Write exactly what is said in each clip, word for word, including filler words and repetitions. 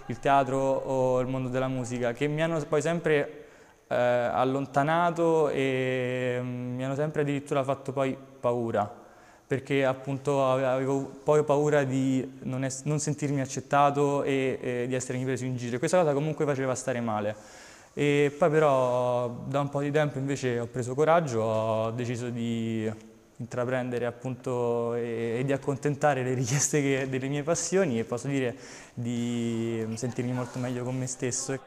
il teatro o il mondo della musica, che mi hanno poi sempre eh, allontanato e mm, mi hanno sempre addirittura fatto poi paura, perché appunto avevo poi paura di non, es- non sentirmi accettato e, e di essermi preso in giro. Questa cosa comunque faceva stare male. E poi però da un po' di tempo invece ho preso coraggio, ho deciso di intraprendere appunto e, e di accontentare le richieste che- delle mie passioni e posso dire di sentirmi molto meglio con me stesso.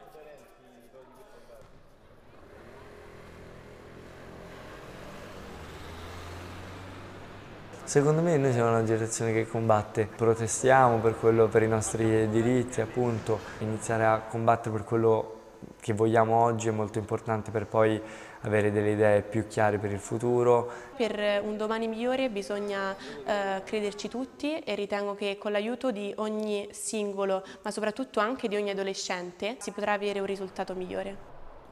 Secondo me noi siamo una generazione che combatte, protestiamo per quello, per i nostri diritti, appunto, iniziare a combattere per quello che vogliamo oggi è molto importante per poi avere delle idee più chiare per il futuro. Per un domani migliore bisogna eh, crederci tutti e ritengo che con l'aiuto di ogni singolo, ma soprattutto anche di ogni adolescente, si potrà avere un risultato migliore.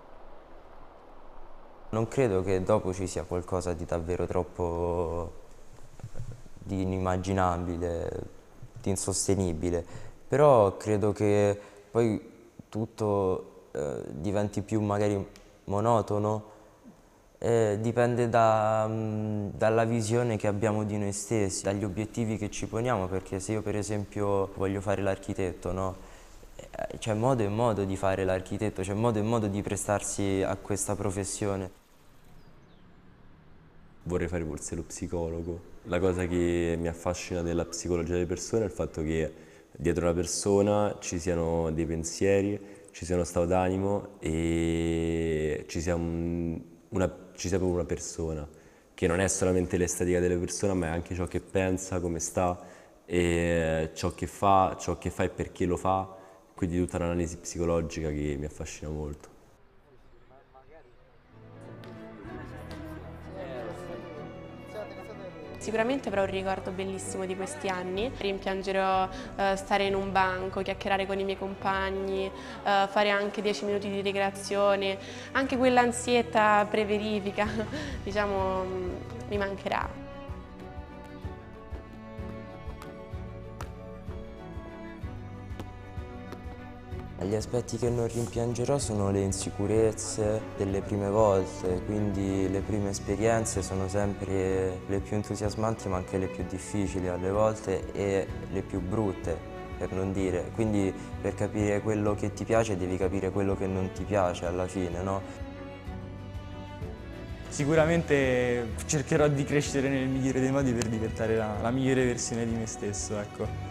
Non credo che dopo ci sia qualcosa di davvero troppo di inimmaginabile, di insostenibile, però credo che poi tutto eh, diventi più magari monotono, eh, dipende da, mh, dalla visione che abbiamo di noi stessi, dagli obiettivi che ci poniamo, perché se io per esempio voglio fare l'architetto, no? Eh, C'è modo e modo di fare l'architetto, c'è modo e modo di prestarsi a questa professione. Vorrei fare forse lo psicologo. La cosa che mi affascina della psicologia delle persone è il fatto che dietro una persona ci siano dei pensieri, ci sia uno stato d'animo e ci sia, un- una, ci sia proprio una persona, che non è solamente l'estetica delle persone, ma è anche ciò che pensa, come sta, e ciò che fa, ciò che fa e perché lo fa, quindi tutta l'analisi psicologica che mi affascina molto. Sicuramente avrò un ricordo bellissimo di questi anni, rimpiangerò eh, stare in un banco, chiacchierare con i miei compagni, eh, fare anche dieci minuti di ricreazione, anche quell'ansietta pre-verifica, diciamo, mm, mi mancherà. Gli aspetti che non rimpiangerò sono le insicurezze delle prime volte, quindi le prime esperienze sono sempre le più entusiasmanti ma anche le più difficili alle volte e le più brutte, per non dire. Quindi per capire quello che ti piace devi capire quello che non ti piace alla fine, no? Sicuramente cercherò di crescere nel migliore dei modi per diventare la, la migliore versione di me stesso, ecco.